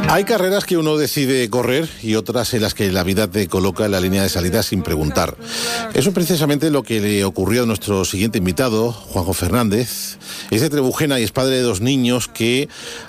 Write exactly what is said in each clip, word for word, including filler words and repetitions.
Hay carreras que uno decide correr y otras en las que la vida te coloca en la línea de salida sin preguntar. Eso es precisamente lo que le ocurrió a nuestro siguiente invitado, Juanjo Fernández. Es de Trebujena y es padre de dos niños que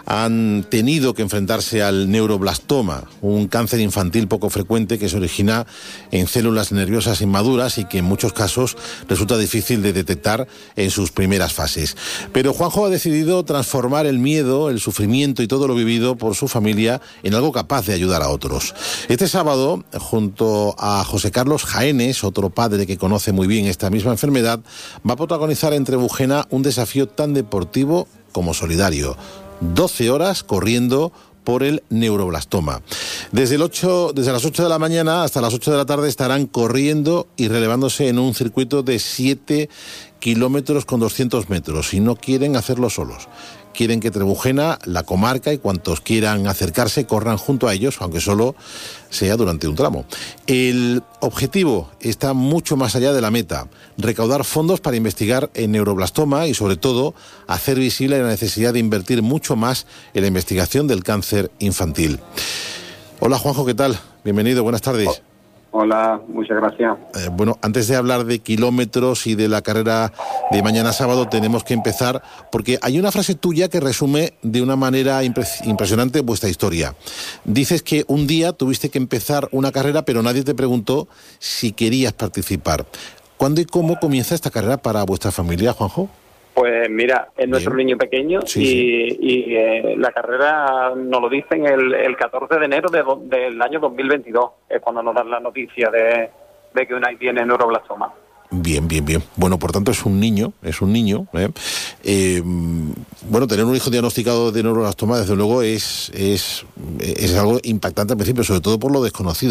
han tenido que enfrentarse al neuroblastoma, un cáncer infantil poco frecuente que se origina en células nerviosas inmaduras y que en muchos casos resulta difícil de detectar en sus primeras fases. Pero Juanjo ha decidido transformar el miedo, el sufrimiento y todo lo vivido por su familia en algo capaz de ayudar a otros. Este sábado, junto a José Carlos Jaénes, otro padre que conoce muy bien esta misma enfermedad, va a protagonizar en Trebujena un desafío tan deportivo como solidario. doce horas corriendo por el neuroblastoma. Desde, el ocho, desde las ocho de la mañana hasta las ocho de la tarde estarán corriendo y relevándose en un circuito de siete kilómetros con doscientos metros, y no quieren hacerlo solos. Quieren que Trebujena, la comarca y cuantos quieran acercarse corran junto a ellos, aunque solo sea durante un tramo. El objetivo está mucho más allá de la meta: recaudar fondos para investigar el neuroblastoma y, sobre todo, hacer visible la necesidad de invertir mucho más en la investigación del cáncer infantil. Hola Juanjo, ¿qué tal? Bienvenido, buenas tardes. Hola, muchas gracias. Eh, bueno, antes de hablar de kilómetros y de la carrera de mañana sábado, tenemos que empezar porque hay una frase tuya que resume de una manera impre- impresionante vuestra historia. Dices que un día tuviste que empezar una carrera, pero nadie te preguntó si querías participar. ¿Cuándo y cómo comienza esta carrera para vuestra familia, Juanjo? Pues mira, es nuestro Bien. niño pequeño Sí, y, sí. y eh, la carrera nos lo dicen el, el catorce de enero de do, del año dos mil veintidós, es cuando nos dan la noticia de, de que Unai tiene neuroblastoma. Bien, bien, bien. Bueno, por tanto es un niño, es un niño. ¿eh? Eh, bueno, tener un hijo diagnosticado de neuroblastoma, desde luego, es, es, es algo impactante al principio, sobre todo por lo desconocido.